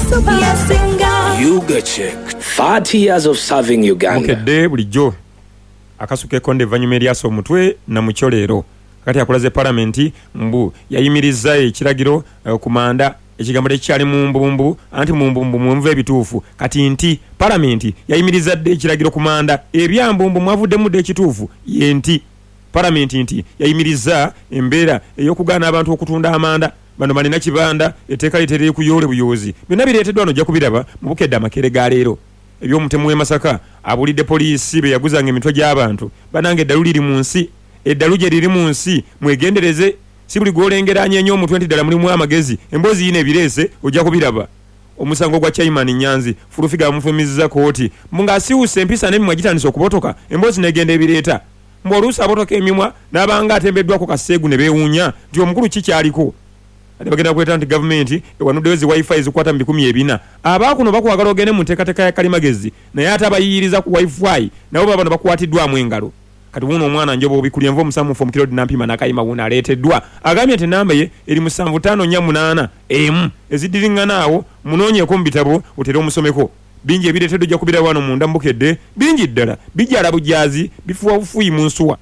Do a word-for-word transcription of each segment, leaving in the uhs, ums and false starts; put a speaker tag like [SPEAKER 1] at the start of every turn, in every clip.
[SPEAKER 1] Yuga Check, thirty years of serving Uganda.
[SPEAKER 2] Mukedde bulijjo akasuke konde vanyuma eryaso omutwe na mukyolero kati akulaze parliament mbu yayimiriza ekiragiro uh, kumanda ekigambo ekyali mu mbumbu anti mu mbumbu mwumve ebituufu kati nti parliament yayimiriza dde ekiragiro kumanda ebyambumbu mwavuddemu dde ekituufu yenti parliament nti yayimiriza embeera ey'okugaana abantu okutunda amanda bano balina kibanda etteeka litereri kuyole buyozi byonna bireeteddwa wano ojja kubiraba mu bukedde amakere ga leero eby'omutemu w'e Masaka abulidde poliisi be yaguzanga emitwe gy'abantu banange eddalu liri mu nsi eddalu gye liri mu nsi mwegendereze si buli gw'olengeranya ennyo omutwe nti ddala mulimu amagezi emboozi yina ebireese ojja kubiraba omusango gwa Chairman Nyanzi Fulufiga amufumizza kooti ng'asiwuse empisa n'emimwa gitandise okubotoka emboozi n'egenda ebireeta mb'oluusi abotoka emimwa n'abanga atembeddwako kaseegu ne beewuunya nti omukulu kikyaliko ate bagenda kweta nti gavumenti ewanuddewo zi wifi ezikwata mu bikumi ebina abaakuno bakwagala ogende mu nteekateeka ya kalimagezi naye ate abayiyiriza ku wifi nabo baba bano bakwatiddwamu engalo kati wuno omwana njoba obikulya nva omusamufu omukirodi nampima nakayima wuno aleeteddwa agambye nti enamba ye eri musanvu ttaano nnya munaana emu eziddiringana awo munoonyeeko mu bitabo otere omusomeko bingi ebireeteddwa ojja kubiraba wano munda mubukedde bingi ddala bijala bujaazi bifuwa bufuyi mu nsuwa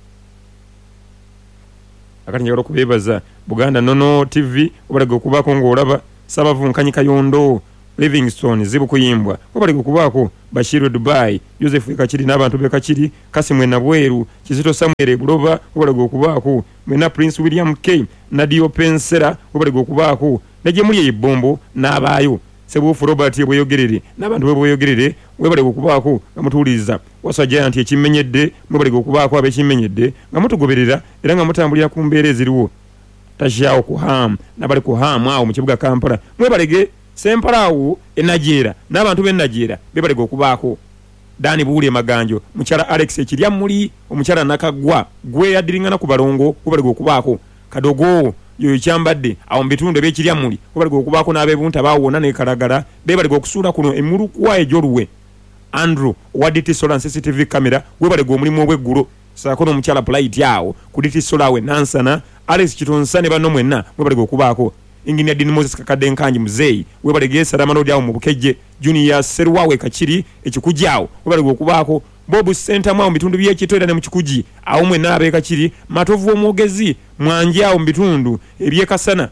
[SPEAKER 2] akati njagala okubeebaza Buganda Nono T V obalege okubaako ng'olaba Sabavunkanyi Kayondo Livingstone zibukuyimbwa obalege okubaako Bashiru Dubai Joseph Kachiri n'abantu be Kachiri Kasimwe Nabweru Kizito Samuel Buloba obalege okubaako Mena Prince William K Nadio Pensera obalege okubaako naje muli ebombo n'abaayo Sebufu Robert yebweyogerere n'abantu be bweyogerere webalege okubaako ngamutuuliza wasa giant ekimenyedde mwebalege okubaako abekimenyedde nga mutugoberera era nga mutambulira ku mbeera eziriwo tajao kuham nabali kuham awo mu kibuga Kampala mwebalege sempalawo enajera n'abantu b'enajera bebalege okubaako Dani Buuli Maganjo mukyala Alex ekirya muli omukyala Nakagwa gwe yadiringana ku balongo webalege okubaako Kadogo yoyo kyambadde awo mu bitundu eby'ekirya muli webalege okubaako n'abebunta baawona ne Kalagala bebalege okusuula kuno emulukwa ejoluwe Andrew wa D T Solar C C T V camera webalege omulimu ogw'eggulo saako n'omukyala Blight yawo ku D T Solar we Nansana Alex Kitonsane bano mwenna webalege okubaako Engineer Dean Moses Kakadde Nkanji Muzeyi webalege Salama Road yawo mu Bukejje Junior Serwawe Kachiri ekikujjawo webalege okubaako Bob Center mwa mu bitundu by'ekitwera ne mu kikuji awo mwenna abe Kachiri Matovu omwogezi mwanjawo mu bitundu ebyekasana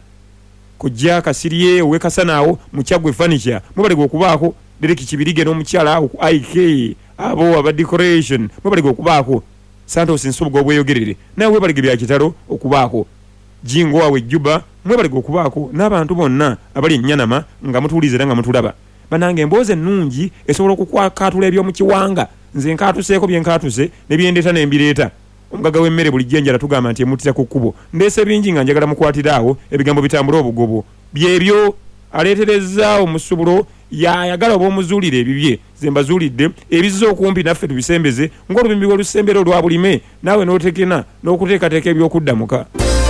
[SPEAKER 2] kujja Kasiriye we Kasana awo mu Kyagwe Furniture webalege okubaako Dereki Kibirige n'omukyala awo ku I K abo aba decoration webalege okubaako Santos Nsubuga obweyogerere nawe webalege bya kitalo okubaako Jingo wawe Juba mwebalege okubaako n'abantu bonna abali Nyanama nga mutuulizira nga mutulaba banange emboozi ennungi esobola okukwakaatula eby'omu kiwanga nze nkaatuseeko bye nkaatuse ne byendeeta n'embireeta omugaga w'emmere buli jjenjala tugamba nti emutira ku kkubo ndeese bingi nga njagala mukwatira awo ebigambo bitambula obugobo byebyo aleetereza omusubulo yayagala oba omuzuulire ebibye ze mbazuulidde ebizze okumpi naffe tubisembeze ng'olubimbi lw'olusembera olwa bulime naawe n'otekena n'okuteekateeka eby'okuddamuka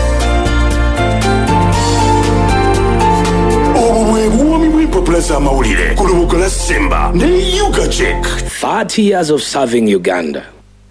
[SPEAKER 3] Plaza Mawulire Kulubukola Simba ne Yuga Check
[SPEAKER 1] thirty years of serving Uganda.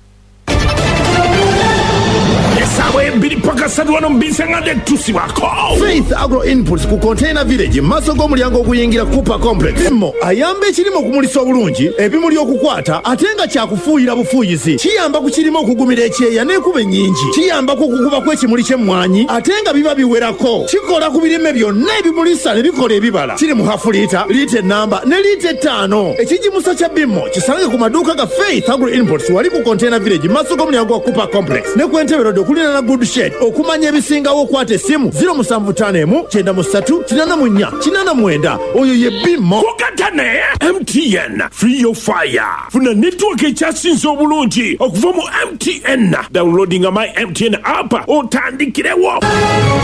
[SPEAKER 3] Esawe mbili paka sadwano mbise ngade tusi wako
[SPEAKER 4] Faith Agro Inputs ku Container Village maso go mulyango okuyingira Cooper Complex Mo ayambe ekirimo kumulisa obulungi ebimuli okukwata atenga kyakufuuyira bufuuyizi kiyamba ku kirimo okugumira ekyeya n'ekuba ennyingi kiyamba ku kukuba kw'ekimuli ky'emmwanyi atenga biba biwerako kikola ku birime byonna ebimulisa ne bikola ebibala kiri mu half liter liter namba ne liter ttaano ekijimusa kya bimmo kisange ku maduuka ga Faith Agro Inputs wali ku Container Village maso go mulyango wa Cooper Complex ne kwentebero dokulina na good shed okumanya ebisingawo kwata essimu zero seven five emu nine three eight four nine nine mwenda oyo ye bimmo
[SPEAKER 3] kokatane M T N free your fire funa network ekyasinze obulungi okuva mu M T N downloading my M T N app otandikirewo